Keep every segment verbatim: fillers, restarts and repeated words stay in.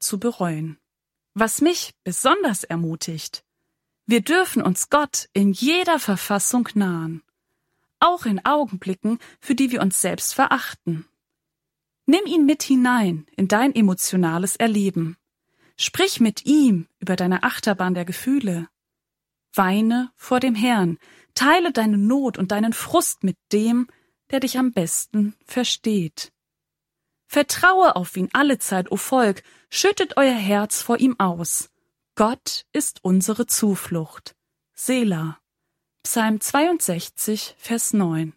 zu bereuen. Was mich besonders ermutigt: Wir dürfen uns Gott in jeder Verfassung nahen, auch in Augenblicken, für die wir uns selbst verachten. Nimm ihn mit hinein in dein emotionales Erleben. Sprich mit ihm über deine Achterbahn der Gefühle. Weine vor dem Herrn, teile deine Not und deinen Frust mit dem, der dich am besten versteht. Vertraue auf ihn allezeit, o Volk, schüttet euer Herz vor ihm aus. Gott ist unsere Zuflucht. Selah. Psalm zweiundsechzig, Vers neun.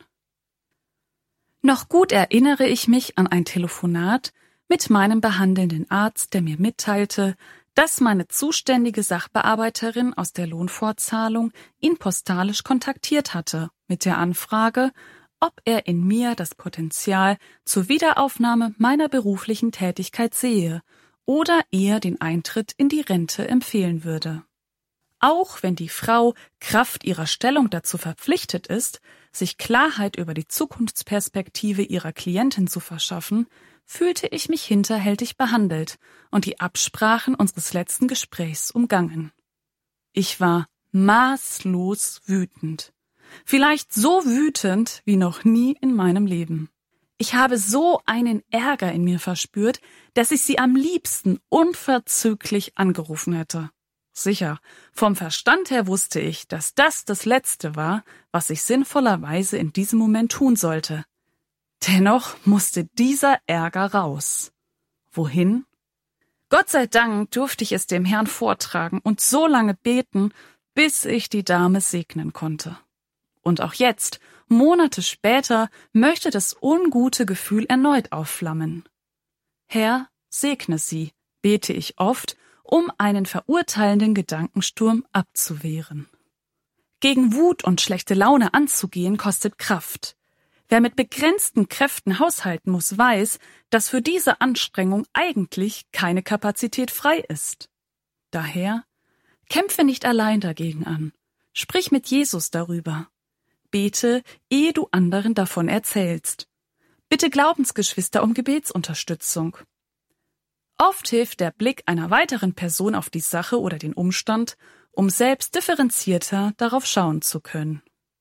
Noch gut erinnere ich mich an ein Telefonat mit meinem behandelnden Arzt, der mir mitteilte, dass meine zuständige Sachbearbeiterin aus der Lohnfortzahlung ihn postalisch kontaktiert hatte, mit der Anfrage, ob er in mir das Potenzial zur Wiederaufnahme meiner beruflichen Tätigkeit sehe oder eher den Eintritt in die Rente empfehlen würde. Auch wenn die Frau Kraft ihrer Stellung dazu verpflichtet ist, sich Klarheit über die Zukunftsperspektive ihrer Klientin zu verschaffen, fühlte ich mich hinterhältig behandelt und die Absprachen unseres letzten Gesprächs umgangen. Ich war maßlos wütend. Vielleicht so wütend wie noch nie in meinem Leben. Ich habe so einen Ärger in mir verspürt, dass ich sie am liebsten unverzüglich angerufen hätte. Sicher, vom Verstand her wusste ich, dass das das Letzte war, was ich sinnvollerweise in diesem Moment tun sollte. Dennoch musste dieser Ärger raus. Wohin? Gott sei Dank durfte ich es dem Herrn vortragen und so lange beten, bis ich die Dame segnen konnte. Und auch jetzt, Monate später, möchte das ungute Gefühl erneut aufflammen. Herr, segne sie, bete ich oft, um einen verurteilenden Gedankensturm abzuwehren. Gegen Wut und schlechte Laune anzugehen, kostet Kraft. Wer mit begrenzten Kräften haushalten muss, weiß, dass für diese Anstrengung eigentlich keine Kapazität frei ist. Daher, kämpfe nicht allein dagegen an. Sprich mit Jesus darüber. Bete, ehe du anderen davon erzählst. Bitte Glaubensgeschwister um Gebetsunterstützung. Oft hilft der Blick einer weiteren Person auf die Sache oder den Umstand, um selbst differenzierter darauf schauen zu können.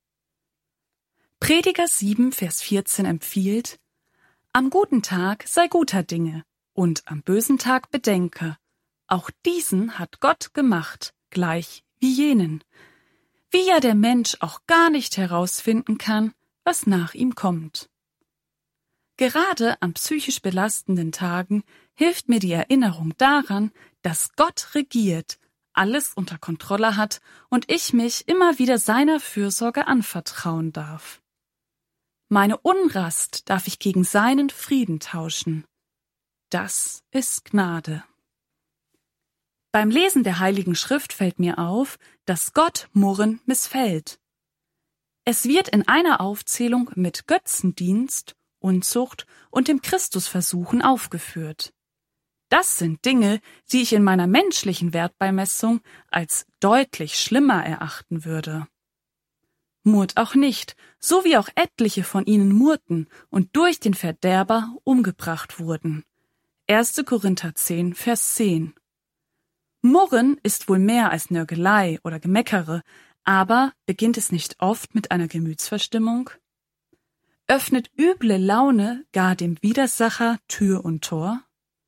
Prediger sieben, Vers vierzehn empfiehlt: Am guten Tag sei guter Dinge und am bösen Tag bedenke, auch diesen hat Gott gemacht, gleich wie jenen. Wie ja der Mensch auch gar nicht herausfinden kann, was nach ihm kommt. Gerade an psychisch belastenden Tagen hilft mir die Erinnerung daran, dass Gott regiert, alles unter Kontrolle hat und ich mich immer wieder seiner Fürsorge anvertrauen darf. Meine Unrast darf ich gegen seinen Frieden tauschen. Das ist Gnade. Beim Lesen der Heiligen Schrift fällt mir auf, dass Gott Murren missfällt. Es wird in einer Aufzählung mit Götzendienst, Unzucht und dem Christusversuchen aufgeführt. Das sind Dinge, die ich in meiner menschlichen Wertbeimessung als deutlich schlimmer erachten würde. Murrt auch nicht, so wie auch etliche von ihnen murrten und durch den Verderber umgebracht wurden. erster Korinther zehn, Vers zehn. Murren ist wohl mehr als Nörgelei oder Gemeckere, aber beginnt es nicht oft mit einer Gemütsverstimmung? Öffnet üble Laune gar dem Widersacher Tür und Tor?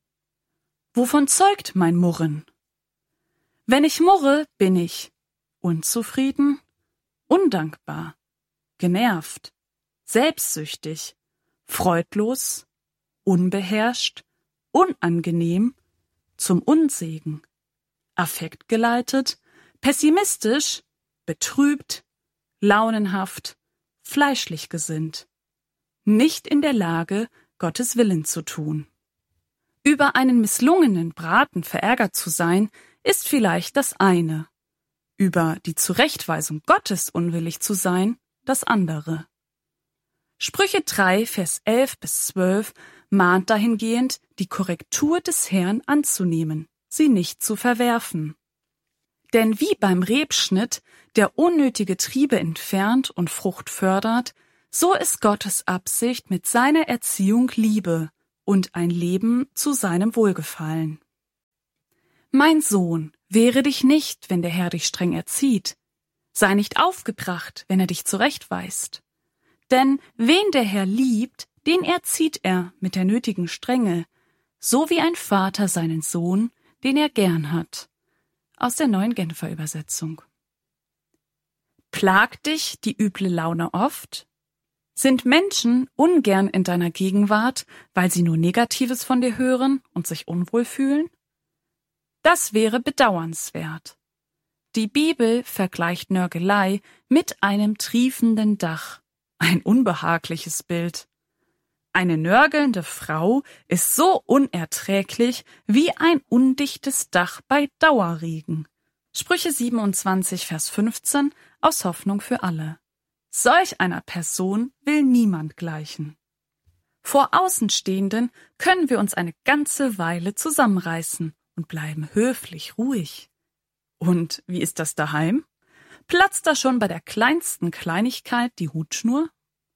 Wovon zeugt mein Murren? Wenn ich murre, bin ich unzufrieden, undankbar, genervt, selbstsüchtig, freudlos, unbeherrscht, unangenehm, zum Unsegen, affektgeleitet, pessimistisch, betrübt, launenhaft, fleischlich gesinnt, nicht in der Lage, Gottes Willen zu tun. Über einen misslungenen Braten verärgert zu sein, ist vielleicht das eine. Über die Zurechtweisung Gottes unwillig zu sein, das andere. Sprüche drei, Vers elf bis zwölf mahnt dahingehend, die Korrektur des Herrn anzunehmen, sie nicht zu verwerfen. Denn wie beim Rebschnitt, der unnötige Triebe entfernt und Frucht fördert, so ist Gottes Absicht mit seiner Erziehung Liebe und ein Leben zu seinem Wohlgefallen. Mein Sohn, wehre dich nicht, wenn der Herr dich streng erzieht. Sei nicht aufgebracht, wenn er dich zurechtweist. Denn wen der Herr liebt, den erzieht er mit der nötigen Strenge, so wie ein Vater seinen Sohn, den er gern hat. Aus der Neuen Genfer Übersetzung. Plagt dich die üble Laune oft? Sind Menschen ungern in deiner Gegenwart, weil sie nur Negatives von dir hören und sich unwohl fühlen? Das wäre bedauernswert. Die Bibel vergleicht Nörgelei mit einem triefenden Dach. Ein unbehagliches Bild. Eine nörgelnde Frau ist so unerträglich wie ein undichtes Dach bei Dauerregen. Sprüche siebenundzwanzig, Vers fünfzehn aus Hoffnung für alle. Solch einer Person will niemand gleichen. Vor Außenstehenden können wir uns eine ganze Weile zusammenreißen und bleiben höflich ruhig. Und wie ist das daheim? Platzt da schon bei der kleinsten Kleinigkeit die Hutschnur?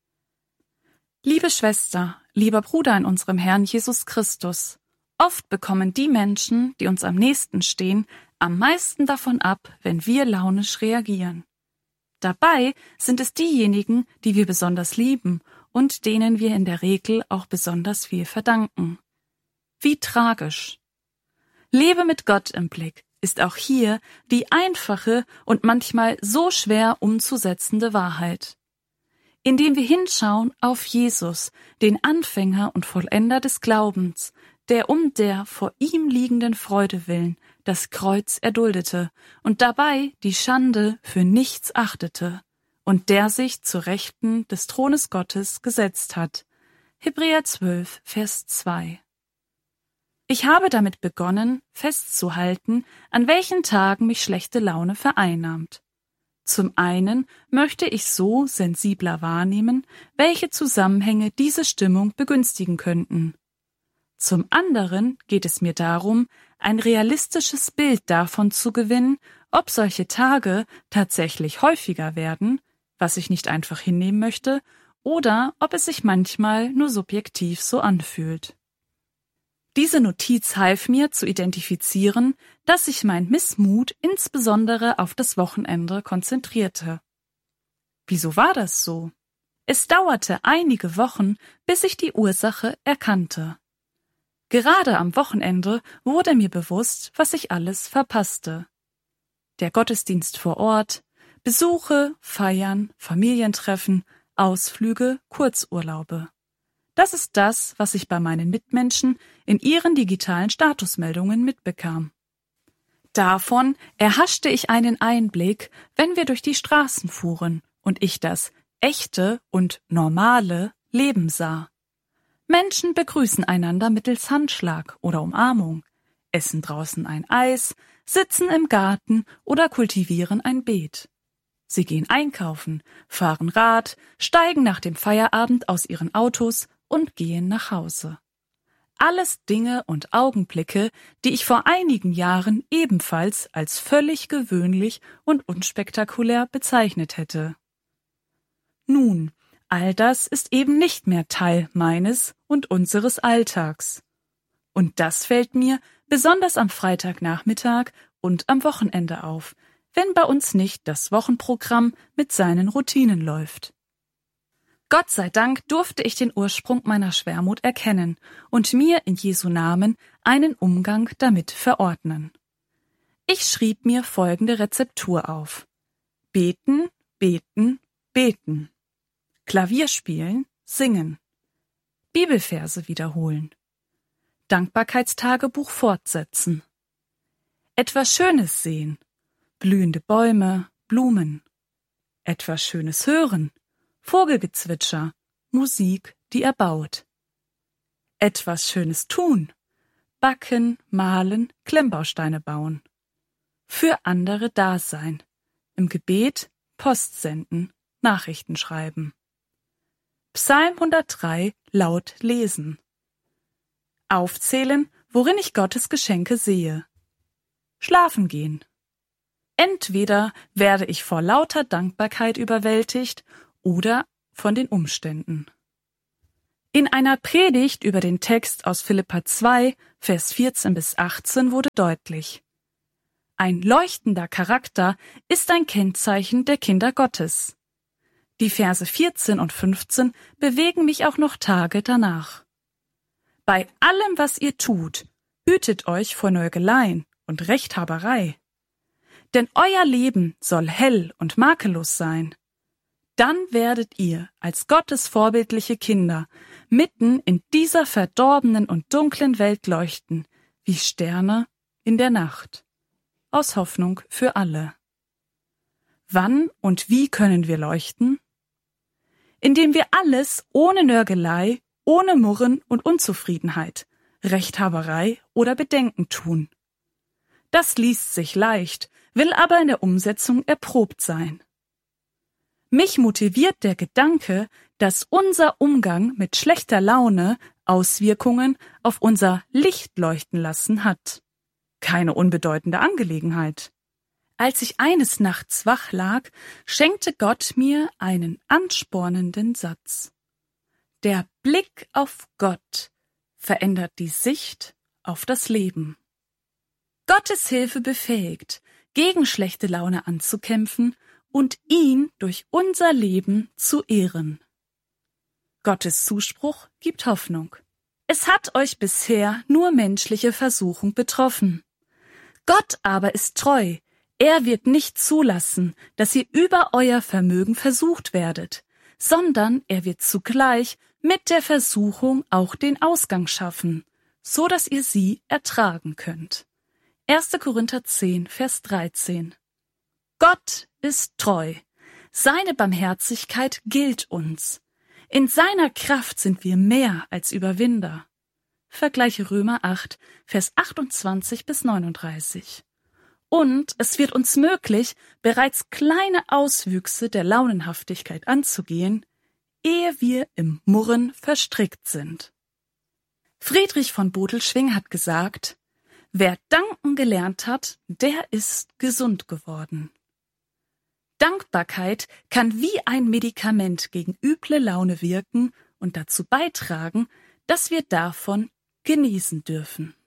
Liebe Schwester, lieber Bruder in unserem Herrn Jesus Christus, oft bekommen die Menschen, die uns am nächsten stehen, am meisten davon ab, wenn wir launisch reagieren. Dabei sind es diejenigen, die wir besonders lieben und denen wir in der Regel auch besonders viel verdanken. Wie tragisch. Lebe mit Gott im Blick ist auch hier die einfache und manchmal so schwer umzusetzende Wahrheit. Indem wir hinschauen auf Jesus, den Anfänger und Vollender des Glaubens, der um der vor ihm liegenden Freude willen das Kreuz erduldete und dabei die Schande für nichts achtete und der sich zur Rechten des Thrones Gottes gesetzt hat. Hebräer zwölf, Vers zwei. Ich habe damit begonnen, festzuhalten, an welchen Tagen mich schlechte Laune vereinnahmt. Zum einen möchte ich so sensibler wahrnehmen, welche Zusammenhänge diese Stimmung begünstigen könnten. Zum anderen geht es mir darum, ein realistisches Bild davon zu gewinnen, ob solche Tage tatsächlich häufiger werden, was ich nicht einfach hinnehmen möchte, oder ob es sich manchmal nur subjektiv so anfühlt. Diese Notiz half mir zu identifizieren, dass sich mein Missmut insbesondere auf das Wochenende konzentrierte. Wieso war das so? Es dauerte einige Wochen, bis ich die Ursache erkannte. Gerade am Wochenende wurde mir bewusst, was ich alles verpasste. Der Gottesdienst vor Ort, Besuche, Feiern, Familientreffen, Ausflüge, Kurzurlaube. Das ist das, was ich bei meinen Mitmenschen in ihren digitalen Statusmeldungen mitbekam. Davon erhaschte ich einen Einblick, wenn wir durch die Straßen fuhren und ich das echte und normale Leben sah. Menschen begrüßen einander mittels Handschlag oder Umarmung, essen draußen ein Eis, sitzen im Garten oder kultivieren ein Beet. Sie gehen einkaufen, fahren Rad, steigen nach dem Feierabend aus ihren Autos und gehen nach Hause. Alles Dinge und Augenblicke, die ich vor einigen Jahren ebenfalls als völlig gewöhnlich und unspektakulär bezeichnet hätte. Nun, all das ist eben nicht mehr Teil meines und unseres Alltags. Und das fällt mir besonders am Freitagnachmittag und am Wochenende auf, wenn bei uns nicht das Wochenprogramm mit seinen Routinen läuft. Gott sei Dank durfte ich den Ursprung meiner Schwermut erkennen und mir in Jesu Namen einen Umgang damit verordnen. Ich schrieb mir folgende Rezeptur auf: Beten, beten, beten. Klavier spielen, singen. Bibelverse wiederholen. Dankbarkeitstagebuch fortsetzen. Etwas Schönes sehen. Blühende Bäume, Blumen. Etwas Schönes hören. Vogelgezwitscher, Musik, die erbaut. Etwas Schönes tun. Backen, malen, Klemmbausteine bauen. Für andere da sein. Im Gebet Post senden, Nachrichten schreiben. Psalm hundertdrei laut lesen. Aufzählen, worin ich Gottes Geschenke sehe. Schlafen gehen. Entweder werde ich vor lauter Dankbarkeit überwältigt oder von den Umständen. In einer Predigt über den Text aus Philipper zwei, Vers vierzehn bis achtzehn wurde deutlich: Ein leuchtender Charakter ist ein Kennzeichen der Kinder Gottes. Die Verse vierzehn und fünfzehn bewegen mich auch noch Tage danach. Bei allem, was ihr tut, hütet euch vor Nörgeleien und Rechthaberei. Denn euer Leben soll hell und makellos sein. Dann werdet ihr als Gottes vorbildliche Kinder mitten in dieser verdorbenen und dunklen Welt leuchten, wie Sterne in der Nacht. Aus Hoffnung für alle. Wann und wie können wir leuchten? Indem wir alles ohne Nörgelei, ohne Murren und Unzufriedenheit, Rechthaberei oder Bedenken tun. Das liest sich leicht, will aber in der Umsetzung erprobt sein. Mich motiviert der Gedanke, dass unser Umgang mit schlechter Laune Auswirkungen auf unser Lichtleuchten lassen hat. Keine unbedeutende Angelegenheit. Als ich eines Nachts wach lag, schenkte Gott mir einen anspornenden Satz. Der Blick auf Gott verändert die Sicht auf das Leben. Gottes Hilfe befähigt, gegen schlechte Laune anzukämpfen und ihn durch unser Leben zu ehren. Gottes Zuspruch gibt Hoffnung. Es hat euch bisher nur menschliche Versuchung betroffen. Gott aber ist treu. Er wird nicht zulassen, dass ihr über euer Vermögen versucht werdet, sondern er wird zugleich mit der Versuchung auch den Ausgang schaffen, so dass ihr sie ertragen könnt. erster Korinther zehn, Vers dreizehn. Gott ist treu. Seine Barmherzigkeit gilt uns. In seiner Kraft sind wir mehr als Überwinder. Vergleiche Römer acht, Vers achtundzwanzig bis neununddreißig. Und es wird uns möglich, bereits kleine Auswüchse der Launenhaftigkeit anzugehen, ehe wir im Murren verstrickt sind. Friedrich von Bodelschwingh hat gesagt, wer danken gelernt hat, der ist gesund geworden. Dankbarkeit kann wie ein Medikament gegen üble Laune wirken und dazu beitragen, dass wir davon genießen dürfen.